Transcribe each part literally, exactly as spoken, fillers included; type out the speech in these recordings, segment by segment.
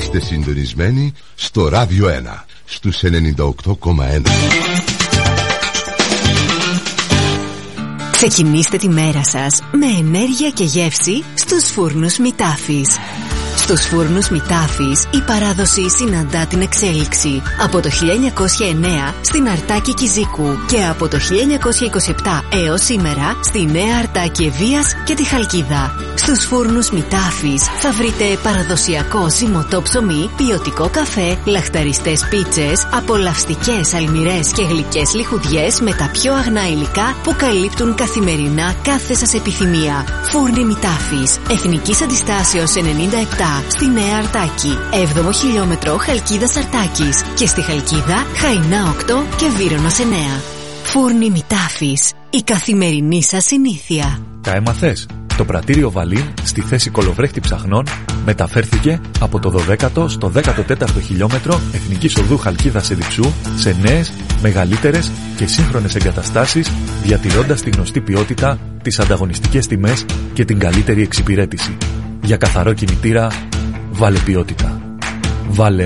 Είστε συντονισμένοι στο Ράδιο ένα, στους ενενήντα οκτώ κόμμα ένα. Ξεκινήστε τη μέρα σας με ενέργεια και γεύση στους φούρνους Μητάφης. Στους φούρνους Μητάφης η παράδοση συναντά την εξέλιξη. Από το χίλια εννιακόσια εννέα στην Αρτάκη Κιζίκου και από το χίλια εννιακόσια είκοσι επτά έως σήμερα στη Νέα Αρτάκη Ευβοίας και τη Χαλκίδα. Στους φούρνους Μητάφης θα βρείτε παραδοσιακό ζυμωτό ψωμί, ποιοτικό καφέ, λαχταριστές πίτσες, απολαυστικές αλμυρές και γλυκές λιχουδιές με τα πιο αγνά υλικά που καλύπτουν καθημερινά κάθε σας επιθυμία. Φούρνοι Μητάφης, Εθνικής Αντιστάσεως ενενήντα επτά στη Νέα Αρτάκη, έβδομο χιλιόμετρο Χαλκίδας Αρτάκης και στη Χαλκίδα Χαϊνά οκτώ και Βύρωνος εννέα. Φούρνοι Μητάφης, η καθημερινή σας συνήθεια. Τα έμαθες? Το πρατήριο Βαλίν στη θέση κολοβρέχτη ψαχνών μεταφέρθηκε από το δωδέκατο στο δέκατο τέταρτο χιλιόμετρο Εθνικής Οδού Χαλκίδας Εδιψού σε νέες, μεγαλύτερες και σύγχρονες εγκαταστάσεις, διατηρώντας τη γνωστή ποιότητα, τις ανταγωνιστικές τιμές και την καλύτερη εξυπηρέτηση. Για καθαρό κινητήρα, βάλε ποιότητα. Βάλε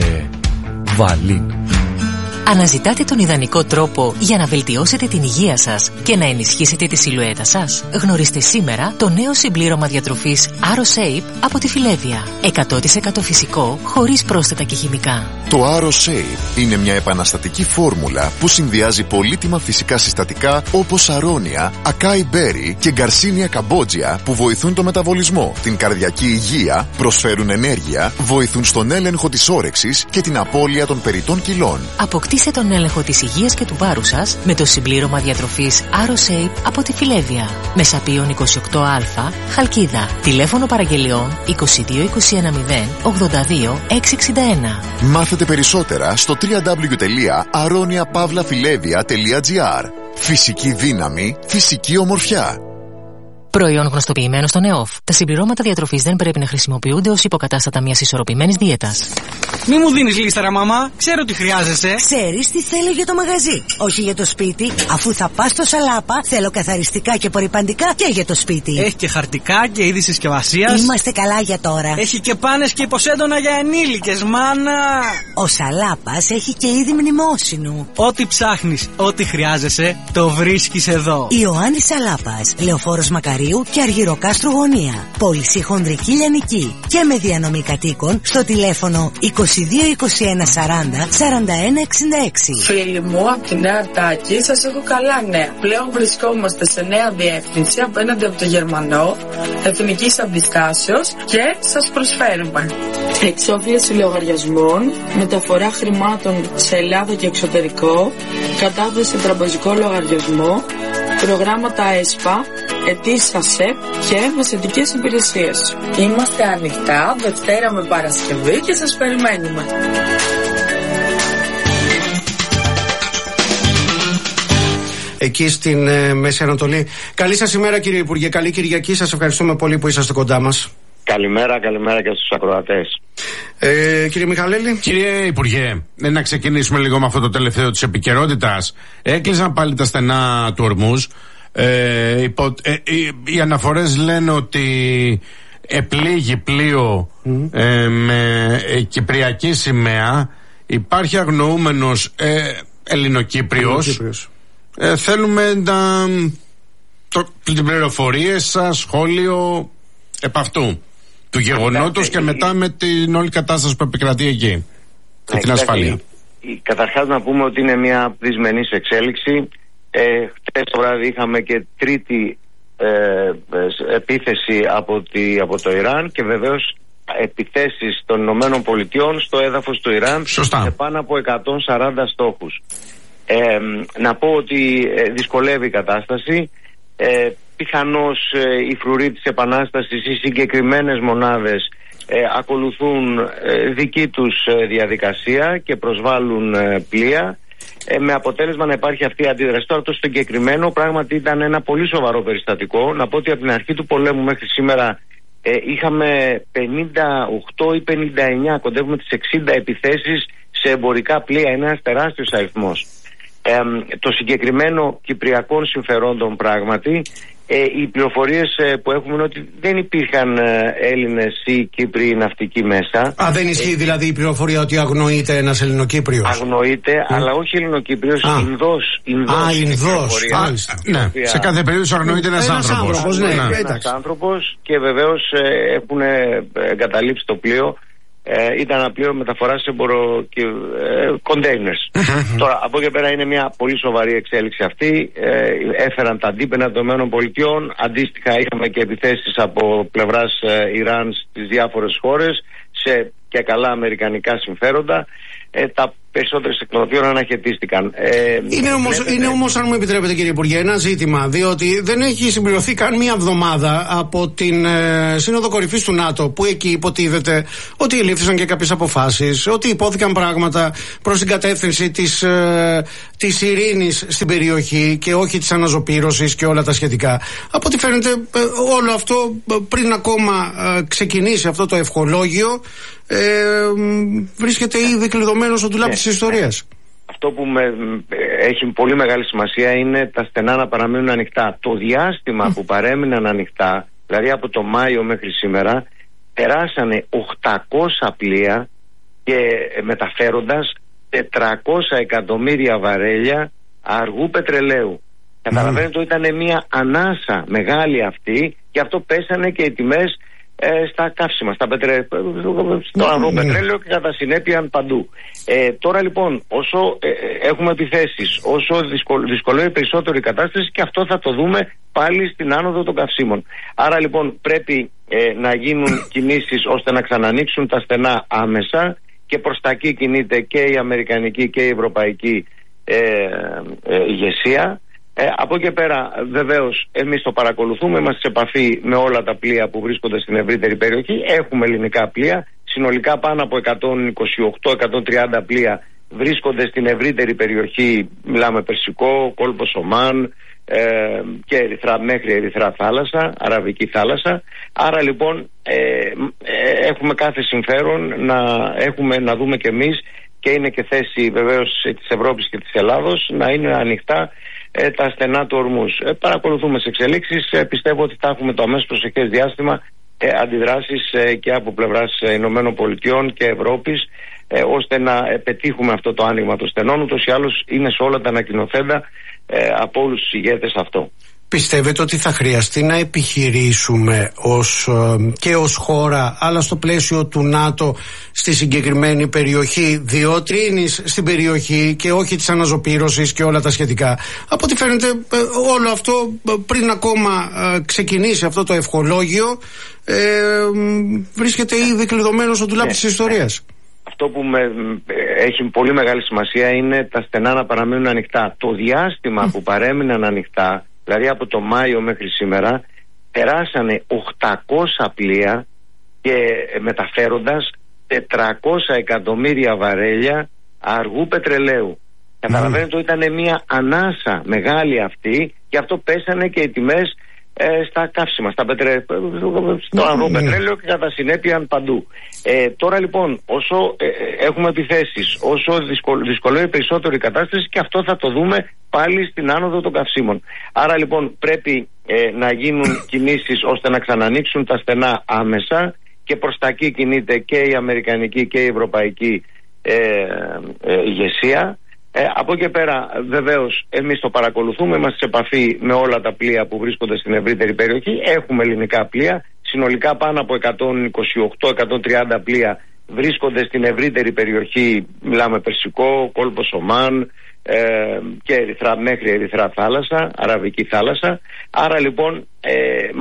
Βαλίν. Αναζητάτε τον ιδανικό τρόπο για να βελτιώσετε την υγεία σας και να ενισχύσετε τη σιλουέτα σας? Γνωρίστε σήμερα το νέο συμπλήρωμα διατροφής AroShape από τη Φιλέβια. εκατό τοις εκατό φυσικό, χωρίς πρόσθετα και χημικά. Το AroShape είναι μια επαναστατική φόρμουλα που συνδυάζει πολύτιμα φυσικά συστατικά όπως αρώνια, ακάι μπέρι και γκαρσίνια καμπότζια που βοηθούν το μεταβολισμό, την καρδιακή υγεία, προσφέρουν ενέργεια, βοηθούν στον έλεγχο της όρεξης και την απώλεια των περιττών κιλών. Αποκτήστε τον έλεγχο της υγείας και του βάρους σας με το συμπλήρωμα διατροφής AroShape από τη Φιλέβια. Μεσαπίων είκοσι οκτώ α, Χαλκίδα. Τηλέφωνο παραγγελιών είκοσι δύο είκοσι ένα μηδέν ογδόντα δύο εξακόσια εξήντα ένα. Μάθετε περισσότερα στο double-u double-u double-u τελεία aronia pavla filevia τελεία gr. Φυσική δύναμη, φυσική ομορφιά. Προϊόν γνωστοποιημένο στον ΕΟΦ. Τα συμπληρώματα διατροφής δεν πρέπει να χρησιμοποιούνται ως υποκατάστατα μιας ισορροπημένης δίαιτας. Μη μου δίνεις λίσταρα, μαμά. Ξέρω τι χρειάζεσαι. Ξέρεις τι θέλω για το μαγαζί, όχι για το σπίτι. Αφού θα πας στο Σαλάπα, θέλω καθαριστικά και απορρυπαντικά και για το σπίτι. Έχει και χαρτικά και είδη συσκευασίας. Είμαστε καλά για τώρα. Έχει και πάνες και υποσέντονα για ενήλικες, μάνα. Ο Σαλάπας έχει και είδη μνημόσυνου. Ό,τι ψάχνεις, ό,τι χρειάζεσαι, το βρίσκεις εδώ. Ιωάννης Σαλάπας, Λεωφόρος Μακαρίου και Αργυροκάστρου Γωνία. Πώληση χονδρική λιανική και με διανομή κατοίκων στο τηλέφωνο είκοσι δύο είκοσι ένα σαράντα σαράντα ένα εξήντα έξι. Φίλοι μου, από τη Νέα Αρτάκη σας έχω καλά νέα. Πλέον βρισκόμαστε σε νέα διεύθυνση απέναντι από το Γερμανό, Εθνικής Αντιστάσεως και σας προσφέρουμε εξόφληση λογαριασμών, μεταφορά χρημάτων σε Ελλάδα και εξωτερικό, κατάθεση τραπεζικό λογαριασμό, προγράμματα ΕΣΠΑ, ετήσια ΣΕΠ και μεσαιτικές υπηρεσίες. Είμαστε ανοιχτά Δευτέρα με Παρασκευή και σας περιμένουμε. Εκεί στην ε, Μέση Ανατολή. Καλή σας ημέρα, κύριε Υπουργέ. Καλή Κυριακή. Σας ευχαριστούμε πολύ που είσαστε κοντά μας. Καλημέρα, καλημέρα και στους ακροατές. Ε, κύριε Μιχαλέλη. Κύριε Υπουργέ, να ξεκινήσουμε λίγο με αυτό το τελευταίο της επικαιρότητας. Έκλεισαν πάλι τα στενά του Ορμούζ. Ε, υπο, ε, οι, οι αναφορές λένε ότι επλήγει πλοίο mm. ε, με ε, κυπριακή σημαία. Υπάρχει αγνοούμενος ε, Ελληνοκύπριος. Ε, θέλουμε να το, την πληροφορίες σας, σχόλιο επ' αυτού του γεγονότος και μετά με την όλη κατάσταση που επικρατεί εκεί και την ασφάλεια. Καταρχάς να πούμε ότι είναι μια δυσμενής εξέλιξη. Ε, χτες το βράδυ είχαμε και τρίτη ε, επίθεση από, τη, από το Ιράν και βεβαίως επιθέσεις των Ηνωμένων Πολιτειών στο έδαφος του Ιράν. Σωστά. Σε πάνω από εκατόν σαράντα στόχους. Ε, να πω ότι ε, δυσκολεύει η κατάσταση. Ε, πιθανώς ε, οι φρουροί της Επανάστασης, οι συγκεκριμένες μονάδες ε, ακολουθούν ε, δική τους ε, διαδικασία και προσβάλλουν ε, πλοία ε, με αποτέλεσμα να υπάρχει αυτή η αντίδραση. Τώρα το συγκεκριμένο πράγματι ήταν ένα πολύ σοβαρό περιστατικό. Να πω ότι από την αρχή του πολέμου μέχρι σήμερα ε, είχαμε πενήντα οκτώ ή πενήντα εννέα, κοντεύουμε τις εξήντα επιθέσεις σε εμπορικά πλοία. Είναι ένας τεράστιος αριθμός. Ε, το συγκεκριμένο κυπριακών συμφερόντων πράγματι Ε, οι πληροφορίες ε, που έχουμε είναι ότι δεν υπήρχαν ε, Έλληνες ή Κύπριοι ναυτικοί μέσα. Α, δεν ισχύει ε, δηλαδή η πληροφορία ότι αγνοείται ένας Ελληνοκύπριος? Αγνοείται, mm. αλλά όχι Ελληνοκύπριος, Ινδός. Α, Ινδός. Ναι, σε κάθε περίπτωση αγνοείται ένας άνθρωπος. άνθρωπος ναι, ναι, ένας άνθρωπος και βεβαίως ε, έχουν εγκαταλείψει το πλοίο. Ε, ήταν ένα πλοίο μεταφοράς εμπορο και ε, containers. Τώρα από εκεί πέρα είναι μια πολύ σοβαρή εξέλιξη αυτή. ε, Έφεραν τα αντίπαινα των ΗΠΑ. Αντίστοιχα είχαμε και επιθέσεις από πλευράς ε, Ιράν στις διάφορες χώρες σε και καλά αμερικανικά συμφέροντα. ε, Τα περισσότερες εκ των οποίων αναχαιτίστηκαν. Ε, είναι, όμως, βλέπετε... είναι όμως, αν μου επιτρέπετε κύριε Υπουργέ, ένα ζήτημα, διότι δεν έχει συμπληρωθεί καν μία εβδομάδα από την ε, Σύνοδο Κορυφής του ΝΑΤΟ, που εκεί υποτίθεται ότι ελήφθησαν και κάποιες αποφάσεις, ότι υπόθηκαν πράγματα προς την κατεύθυνση της, ε, της ειρήνης στην περιοχή και όχι της αναζωπήρωσης και όλα τα σχετικά. Από ό,τι φαίνεται ε, όλο αυτό πριν ακόμα ε, ξεκινήσει αυτό το ευχολόγιο, Ε, βρίσκεται ήδη κλειδωμένο στο ντουλάπι της ιστορίας. Αυτό που με, έχει πολύ μεγάλη σημασία είναι τα στενά να παραμείνουν ανοιχτά. Το διάστημα που παρέμειναν ανοιχτά, δηλαδή από το Μάιο μέχρι σήμερα, περάσανε οκτακόσια πλοία και μεταφέροντας τετρακόσια εκατομμύρια βαρέλια αργού πετρελαίου. Mm. Καταλαβαίνετε ότι ήταν μια ανάσα μεγάλη αυτή, και αυτό πέσανε και οι τιμές Ε, στα καύσιμα, στα πετρε... στο αργό mm. πετρέλαιο και κατά συνέπεια παντού. Ε, τώρα λοιπόν, όσο ε, έχουμε επιθέσεις, όσο δυσκολ... δυσκολεύει περισσότερο η κατάσταση, και αυτό θα το δούμε πάλι στην άνοδο των καυσίμων. Άρα λοιπόν πρέπει ε, να γίνουν κινήσεις ώστε να ξανανοίξουν τα στενά άμεσα, και προς τα εκεί κινείται και η αμερικανική και η ευρωπαϊκή ε, ε, ηγεσία. Ε, από εκεί πέρα βεβαίως εμείς το παρακολουθούμε, είμαστε σε επαφή με όλα τα πλοία που βρίσκονται στην ευρύτερη περιοχή. Έχουμε ελληνικά πλοία, συνολικά πάνω από εκατόν είκοσι οκτώ εκατόν τριάντα πλοία βρίσκονται στην ευρύτερη περιοχή, μιλάμε Περσικό, κόλπο Ομάν ε, και Ερυθρά, μέχρι Ερυθρά θάλασσα, Αραβική θάλασσα. Άρα λοιπόν ε, ε, έχουμε κάθε συμφέρον να, έχουμε, να δούμε και εμείς, και είναι και θέση βεβαίως της Ευρώπης και της Ελλάδος, να είναι ανοιχτά Ε, τα στενά του ορμούς. Ε, παρακολουθούμε σε εξελίξεις. Ε, πιστεύω ότι θα έχουμε το αμέσως προσεχές διάστημα ε, αντιδράσεις ε, και από πλευράς ε, Ηνωμένων Πολιτειών και Ευρώπης, ε, ώστε να ε, πετύχουμε αυτό το άνοιγμα των στενών. Ούτως ή άλλως είναι σε όλα τα ανακοινωθέντα ε, από όλους τους ηγέτες αυτό. Πιστεύετε ότι θα χρειαστεί να επιχειρήσουμε ως, και ως χώρα, αλλά στο πλαίσιο του ΝΑΤΟ, στη συγκεκριμένη περιοχή, διοτρήνης στην περιοχή και όχι της αναζωπήρωσης και όλα τα σχετικά? Από ό,τι φαίνεται όλο αυτό πριν ακόμα ξεκινήσει αυτό το ευχολόγιο, ε, βρίσκεται ήδη κλειδωμένο στο ντουλάπι ναι, της ιστορίας. Αυτό που με, έχει πολύ μεγάλη σημασία είναι τα στενά να παραμείνουν ανοιχτά. Το διάστημα mm. που παρέμειναν ανοιχτά, δηλαδή από το Μάιο μέχρι σήμερα, περάσανε οκτακόσια πλοία και μεταφέροντας τετρακόσια εκατομμύρια βαρέλια αργού πετρελαίου. Mm. Καταλαβαίνετε ότι ήταν μια ανάσα μεγάλη αυτή, και αυτό πέσανε και οι τιμές ε, στα καύσιμα, στα πετρε... στο αργό mm. πετρέλαιο και κατά συνέπεια παντού. Ε, τώρα λοιπόν, όσο ε, έχουμε επιθέσεις, όσο δυσκολ... δυσκολεύει περισσότερο η κατάσταση, και αυτό θα το δούμε πάλι στην άνοδο των καυσίμων. Άρα λοιπόν πρέπει ε, να γίνουν κινήσεις ώστε να ξανανοίξουν τα στενά άμεσα, και προς τα εκεί κινείται και η αμερικανική και η ευρωπαϊκή ε, ε, ηγεσία. Ε, από εκεί πέρα βεβαίως εμείς το παρακολουθούμε, είμαστε σε επαφή με όλα τα πλοία που βρίσκονται στην ευρύτερη περιοχή. Έχουμε ελληνικά πλοία, συνολικά πάνω από εκατόν είκοσι οκτώ εκατόν τριάντα πλοία βρίσκονται στην ευρύτερη περιοχή, μιλάμε Περσικό, κόλπο Ομάν ε, και Ερυθρά, μέχρι Ερυθρά θάλασσα, Αραβική θάλασσα. Άρα λοιπόν ε,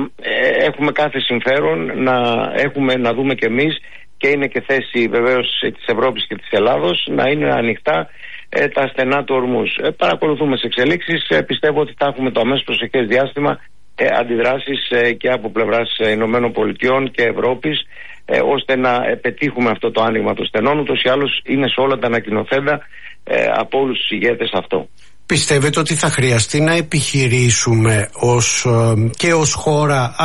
ε, έχουμε κάθε συμφέρον να, έχουμε, να δούμε και εμείς, και είναι και θέση βεβαίως της Ευρώπης και της Ελλάδος, να είναι ανοιχτά ε, τα στενά του ορμούς. Ε, παρακολουθούμε σε εξελίξεις. Ε, πιστεύω ότι θα έχουμε το αμέσως προσεχές διάστημα ε, αντιδράσεις ε, και από πλευράς ε, Ηνωμένων Πολιτειών και Ευρώπης, ε, ώστε να ε, πετύχουμε αυτό το άνοιγμα των στενών. Ούτως ή άλλως είναι σε όλα τα ανακοινωθέντα ε, από όλους τους ηγέτες αυτό. Πιστεύετε ότι θα χρειαστεί να επιχειρήσουμε ως, και ως χώρα,